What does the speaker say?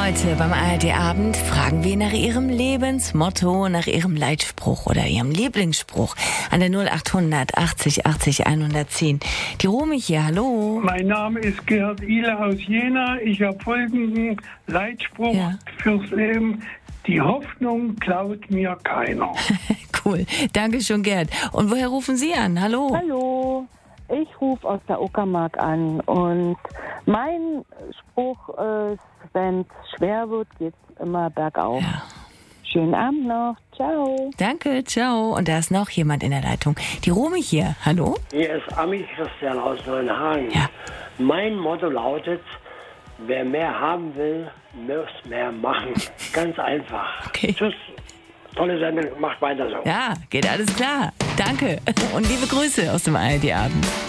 Heute beim ARD-Abend fragen wir nach Ihrem Lebensmotto, nach Ihrem Leitspruch oder Ihrem Lieblingsspruch an der 0800 80 80 110. Die Romy hier, hallo. Mein Name ist Gerhard Ihle aus Jena. Ich habe folgenden Leitspruch fürs Leben. Die Hoffnung klaut mir keiner. Cool, danke schon, Gerd. Und woher rufen Sie an? Hallo. Hallo, ich rufe aus der Uckermark an und mein Spruch ist, wenn es schwer wird, geht es immer bergauf. Ja. Schönen Abend noch. Ciao. Danke, ciao. Und da ist noch jemand in der Leitung. Die Romy hier, hallo. Hier ist Ami Christian aus Neuenhagen. Ja. Mein Motto lautet, wer mehr haben will, muss mehr machen. Ganz einfach. Okay. Tschüss. Tolle Sendung. Macht weiter so. Ja, geht alles klar. Danke. Und liebe Grüße aus dem ARD-Abend.